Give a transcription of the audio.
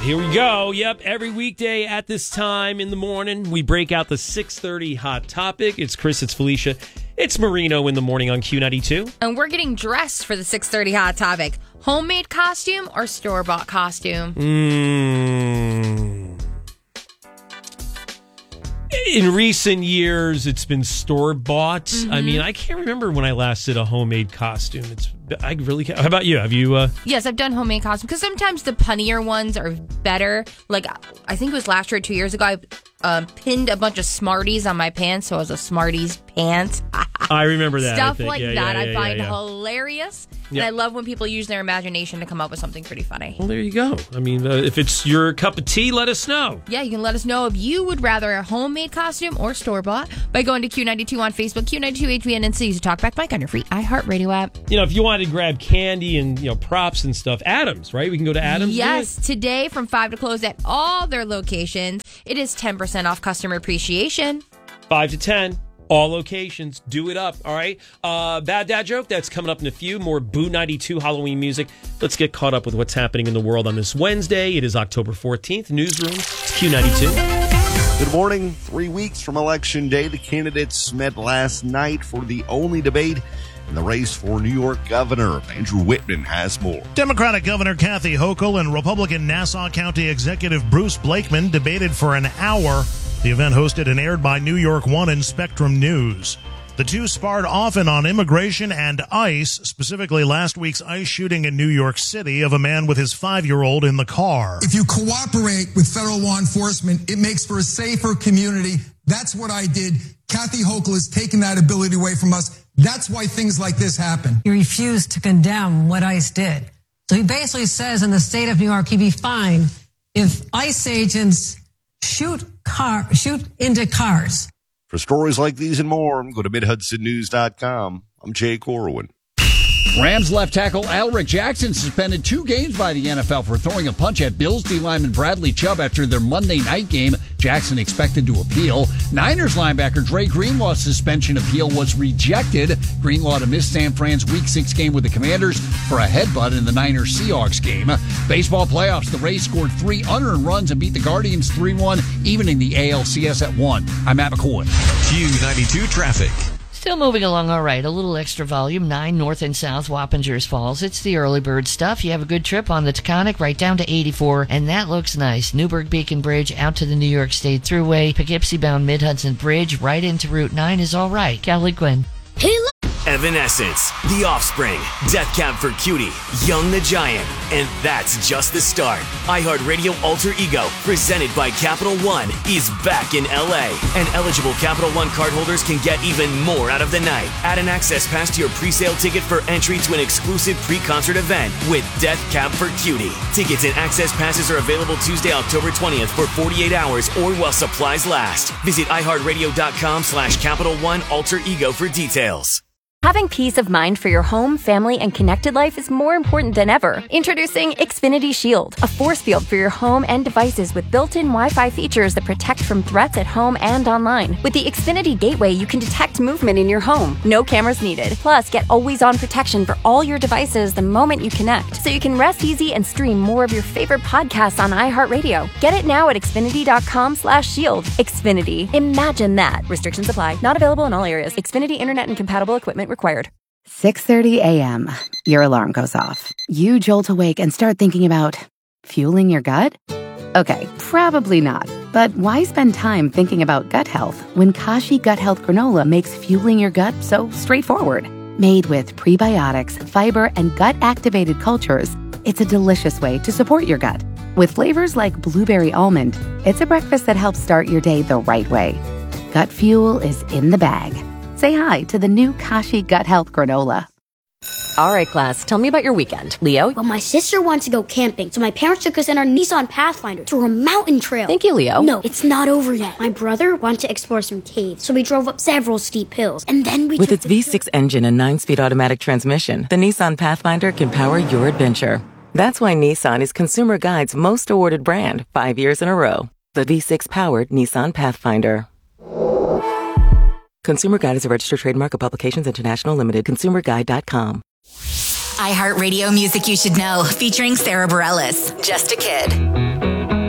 Here we go. Yep, every weekday at this time in the morning, we break out the 6:30 Hot Topic. It's Chris, it's Felicia, it's Marino in the morning on Q92. And we're getting dressed for the 6:30 Hot Topic. Homemade costume or store-bought costume? In recent years, it's been store-bought. Mm-hmm. I mean, I can't remember when I last did a homemade costume. I really can't. How about you? Have you? Yes, I've done homemade costumes because sometimes the punnier ones are better. Like, I think it was last year or 2 years ago, I pinned a bunch of Smarties on my pants, so it was a Smarties pants. I remember that. Stuff like that I find hilarious. And I love when people use their imagination to come up with something pretty funny. Well, there you go. I mean, if it's your cup of tea, let us know. Yeah, you can let us know if you would rather a homemade costume or store-bought by going to Q92 on Facebook, Q92HVN, and use a Talkback mic on your free iHeartRadio app. You know, if you wanted to grab candy and, props and stuff, Adams, right? We can go to Adams. Yes, today from 5 to close at all their locations. It is 10% off customer appreciation. 5 to 10. All locations. Do it up, all right? Bad dad joke, that's coming up in a few. More Boo 92 Halloween music. Let's get caught up with what's happening in the world on this Wednesday. It is October 14th. Newsroom, it's Q92. Good morning. 3 weeks from Election Day, the candidates met last night for the only debate in the race for New York governor. Andrew Whitman has more. Democratic Governor Kathy Hochul and Republican Nassau County Executive Bruce Blakeman debated for an hour. The event hosted and aired by New York One and Spectrum News. The two sparred often on immigration and ICE, specifically last week's ICE shooting in New York City of a man with his 5-year-old in the car. If you cooperate with federal law enforcement, it makes for a safer community. That's what I did. Kathy Hochul has taken that ability away from us. That's why things like this happen. He refused to condemn what ICE did. So he basically says in the state of New York, he'd be fined if ICE agents shoot into cars. For stories like these and more, go to MidHudsonNews.com. I'm Jay Corwin. Rams left tackle Alric Jackson suspended 2 games by the NFL for throwing a punch at Bills D lineman Bradley Chubb after their Monday night game. Jackson expected to appeal. Niners linebacker Dre Greenlaw's suspension appeal was rejected. Greenlaw to miss San Fran's Week 6 game with the Commanders for a headbutt in the Niners-Seahawks game. Baseball playoffs, the Rays scored 3 unearned runs and beat the Guardians 3-1, evening the ALCS at 1. I'm Matt McCoy. Q92 Traffic. Still moving along all right. A little extra volume, 9 north and south Wappingers Falls. It's the early bird stuff. You have a good trip on the Taconic right down to 84, and that looks nice. Newburgh Beacon Bridge out to the New York State Thruway. Poughkeepsie-bound Mid-Hudson Bridge right into Route 9 is all right. Kelly Quinn. Hey, look! Evanescence, The Offspring, Death Cab for Cutie, Young the Giant, and that's just the start. iHeartRadio Alter Ego, presented by Capital One, is back in LA, and eligible Capital One cardholders can get even more out of the night. Add an access pass to your pre-sale ticket for entry to an exclusive pre-concert event with Death Cab for Cutie. Tickets and access passes are available Tuesday, October 20th for 48 hours or while supplies last. Visit iHeartRadio.com/Capital One Alter Ego for details. Having peace of mind for your home, family, and connected life is more important than ever. Introducing Xfinity Shield, a force field for your home and devices with built-in Wi-Fi features that protect from threats at home and online. With the Xfinity Gateway, you can detect movement in your home. No cameras needed. Plus, get always-on protection for all your devices the moment you connect, so you can rest easy and stream more of your favorite podcasts on iHeartRadio. Get it now at Xfinity.com/shield. Xfinity. Imagine that. Restrictions apply. Not available in all areas. Xfinity Internet and compatible equipment required. 6:30 a.m. Your alarm goes off. You jolt awake and start thinking about fueling your gut? Okay, probably not. But why spend time thinking about gut health when Kashi Gut Health Granola makes fueling your gut so straightforward? Made with prebiotics, fiber, and gut-activated cultures, it's a delicious way to support your gut. With flavors like blueberry almond, it's a breakfast that helps start your day the right way. Gut fuel is in the bag. Say hi to the new Kashi Gut Health Granola. All right, class, tell me about your weekend. Leo? Well, my sister wants to go camping, so my parents took us in our Nissan Pathfinder to a mountain trail. Thank you, Leo. No, it's not over yet. My brother wanted to explore some caves, so we drove up several steep hills, and then we... With its V6 engine and 9-speed automatic transmission, the Nissan Pathfinder can power your adventure. That's why Nissan is Consumer Guide's most awarded brand 5 years in a row. The V6-powered Nissan Pathfinder. Consumer Guide is a registered trademark of Publications International Limited. ConsumerGuide.com. iHeartRadio music you should know, featuring Sarah Bareilles. Just a Kid.